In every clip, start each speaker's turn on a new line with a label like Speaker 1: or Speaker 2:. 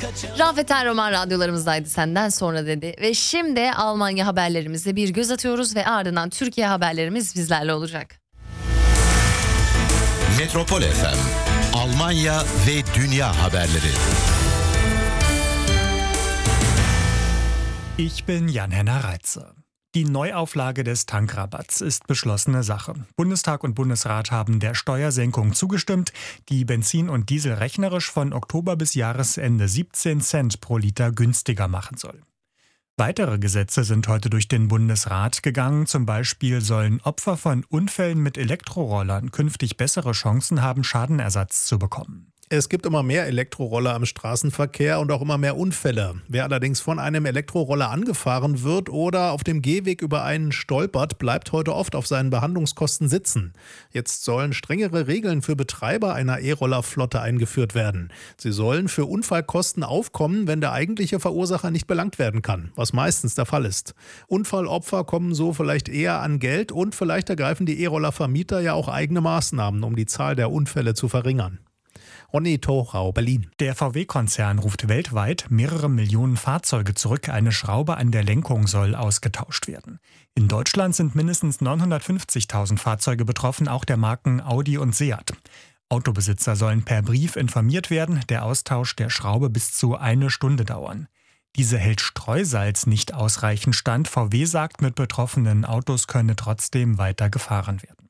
Speaker 1: Rafet Erroman radyolarımızdaydı senden sonra dedi. Ve şimdi Almanya haberlerimize bir göz atıyoruz ve ardından Türkiye haberlerimiz bizlerle olacak.
Speaker 2: Metropol FM, Almanya ve dünya haberleri.
Speaker 3: Ich bin Jan-Henner Reitze. Die Neuauflage des Tankrabatts ist beschlossene Sache. Bundestag und Bundesrat haben der Steuersenkung zugestimmt, die Benzin und Diesel rechnerisch von Oktober bis Jahresende 17 Cent pro Liter günstiger machen soll. Weitere Gesetze sind heute durch den Bundesrat gegangen. Zum Beispiel sollen Opfer von Unfällen mit Elektrorollern künftig bessere Chancen haben, Schadenersatz zu bekommen.
Speaker 4: Es gibt immer mehr Elektroroller im Straßenverkehr und auch immer mehr Unfälle. Wer allerdings von einem Elektroroller angefahren wird oder auf dem Gehweg über einen stolpert, bleibt heute oft auf seinen Behandlungskosten sitzen. Jetzt sollen strengere Regeln für Betreiber einer E-Roller-Flotte eingeführt werden. Sie sollen für Unfallkosten aufkommen, wenn der eigentliche Verursacher nicht belangt werden kann, was meistens der Fall ist. Unfallopfer kommen so vielleicht eher an Geld und vielleicht ergreifen die E-Roller-Vermieter ja auch eigene Maßnahmen, um die Zahl der Unfälle zu verringern. Ronny Thorau, Berlin.
Speaker 3: Der VW-Konzern ruft weltweit mehrere Millionen Fahrzeuge zurück. Eine Schraube an der Lenkung soll ausgetauscht werden. In Deutschland sind mindestens 950.000 Fahrzeuge betroffen, auch der Marken Audi und Seat. Autobesitzer sollen per Brief informiert werden. Der Austausch der Schraube bis zu 1 Stunde dauern. Diese hält Streusalz nicht ausreichend stand. VW sagt, mit betroffenen Autos könne trotzdem weiter gefahren werden.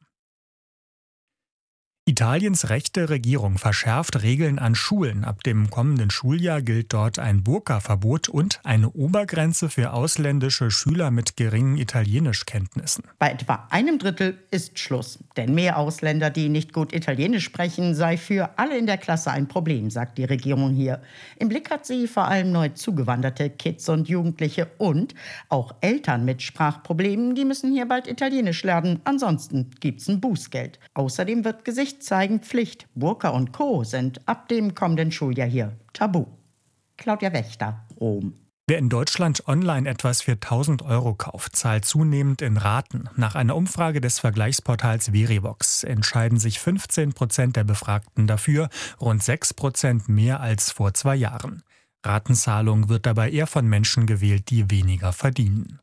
Speaker 3: Italiens rechte Regierung verschärft Regeln an Schulen. Ab dem kommenden Schuljahr gilt dort ein Burka-Verbot und eine Obergrenze für ausländische Schüler mit geringen Italienischkenntnissen.
Speaker 5: Bei etwa 1/3 ist Schluss. Denn mehr Ausländer, die nicht gut Italienisch sprechen, sei für alle in der Klasse ein Problem, sagt die Regierung hier. Im Blick hat sie vor allem neu zugewanderte Kids und Jugendliche und auch Eltern mit Sprachproblemen, die müssen hier bald Italienisch lernen. Ansonsten gibt's ein Bußgeld. Außerdem wird Gesicht zeigen Pflicht. Burka und Co. sind ab dem kommenden Schuljahr hier tabu. Claudia Wächter, Rom.
Speaker 3: Wer in Deutschland online etwas für 1.000 € kauft, zahlt zunehmend in Raten. Nach einer Umfrage des Vergleichsportals Verivox entscheiden sich 15% der Befragten dafür, rund 6% mehr als vor 2 Jahren. Ratenzahlung wird dabei eher von Menschen gewählt, die weniger verdienen.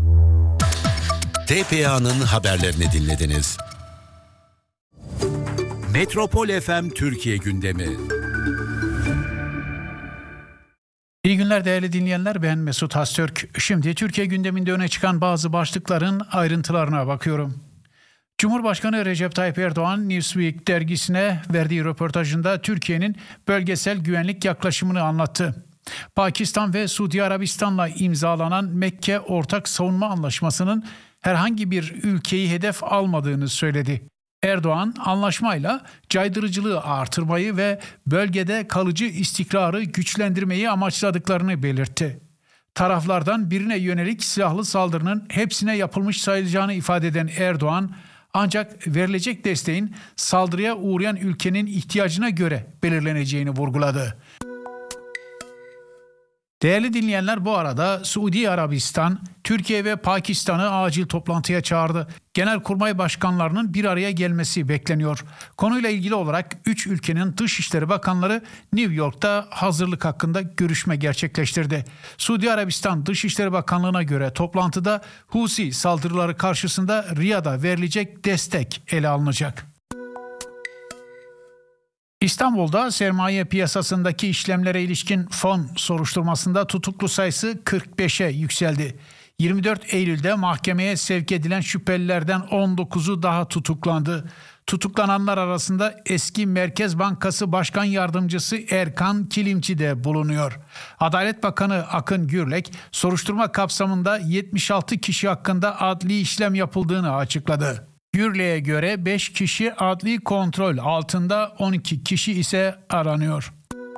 Speaker 2: TPA'nın haberlerini dinlediniz. Metropol FM Türkiye gündemi.
Speaker 6: İyi günler değerli dinleyenler, ben Mesut Hastürk. Şimdi Türkiye gündeminde öne çıkan bazı başlıkların ayrıntılarına bakıyorum. Cumhurbaşkanı Recep Tayyip Erdoğan Newsweek dergisine verdiği röportajında Türkiye'nin bölgesel güvenlik yaklaşımını anlattı. Pakistan ve Suudi Arabistan'la imzalanan Mekke Ortak Savunma Anlaşması'nın herhangi bir ülkeyi hedef almadığını söyledi. Erdoğan, anlaşmayla caydırıcılığı artırmayı ve bölgede kalıcı istikrarı güçlendirmeyi amaçladıklarını belirtti. Taraflardan birine yönelik silahlı saldırının hepsine yapılmış sayılacağını ifade eden Erdoğan, ancak verilecek desteğin saldırıya uğrayan ülkenin ihtiyacına göre belirleneceğini vurguladı. Değerli dinleyenler, bu arada Suudi Arabistan, Türkiye ve Pakistan'ı acil toplantıya çağırdı. Genelkurmay başkanlarının bir araya gelmesi bekleniyor. Konuyla ilgili olarak 3 ülkenin Dışişleri Bakanları New York'ta hazırlık hakkında görüşme gerçekleştirdi. Suudi Arabistan Dışişleri Bakanlığı'na göre toplantıda Husi saldırıları karşısında Riyad'a verilecek destek ele alınacak. İstanbul'da sermaye piyasasındaki işlemlere ilişkin fon soruşturmasında tutuklu sayısı 45'e yükseldi. 24 Eylül'de mahkemeye sevk edilen şüphelilerden 19'u daha tutuklandı. Tutuklananlar arasında eski Merkez Bankası Başkan Yardımcısı Erkan Kilimci de bulunuyor. Adalet Bakanı Akın Gürlek, soruşturma kapsamında 76 kişi hakkında adli işlem yapıldığını açıkladı. Gürlek'e göre 5 kişi adli kontrol altında, 12 kişi ise aranıyor.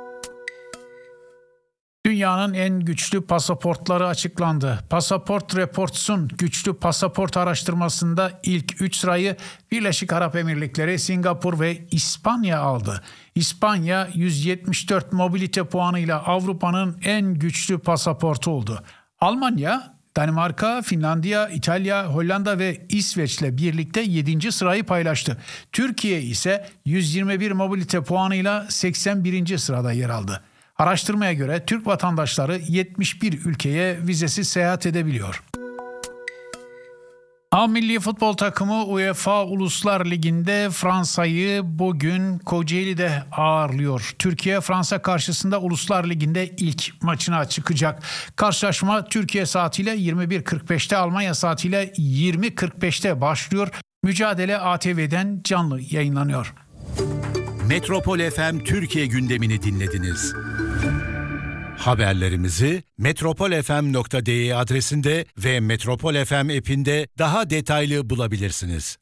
Speaker 6: Dünyanın en güçlü pasaportları açıklandı. Passport Reports'un güçlü pasaport araştırmasında ilk 3 sırayı Birleşik Arap Emirlikleri, Singapur ve İspanya aldı. İspanya 174 mobilite puanıyla Avrupa'nın en güçlü pasaportu oldu. Almanya, Danimarka, Finlandiya, İtalya, Hollanda ve İsveç'le birlikte 7. sırayı paylaştı. Türkiye ise 121 mobilite puanıyla 81. sırada yer aldı. Araştırmaya göre Türk vatandaşları 71 ülkeye vizesiz seyahat edebiliyor. A milli futbol takımı UEFA Uluslar Ligi'nde Fransa'yı bugün Kocaeli'de ağırlıyor. Türkiye Fransa karşısında Uluslar Ligi'nde ilk maçına çıkacak. Karşılaşma Türkiye saatiyle 21.45'te, Almanya saatiyle 20.45'te başlıyor. Mücadele ATV'den canlı yayınlanıyor.
Speaker 2: Metropol FM Türkiye gündemini dinlediniz. Haberlerimizi metropolfm.de adresinde ve Metropol FM app'inde daha detaylı bulabilirsiniz.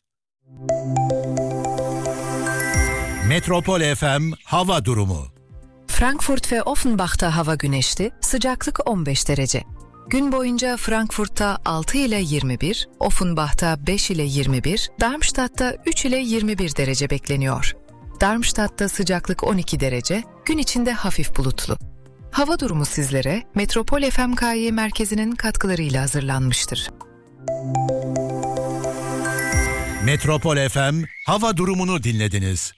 Speaker 2: Metropol FM hava durumu.
Speaker 7: Frankfurt ve Offenbach'ta hava güneşli, sıcaklık 15 derece. Gün boyunca Frankfurt'ta 6 ile 21, Offenbach'ta 5 ile 21, Darmstadt'ta 3 ile 21 derece bekleniyor. Darmstadt'ta sıcaklık 12 derece, gün içinde hafif bulutlu. Hava durumu sizlere Metropol FMKY merkezinin katkılarıyla hazırlanmıştır.
Speaker 2: Metropol FM hava durumunu dinlediniz.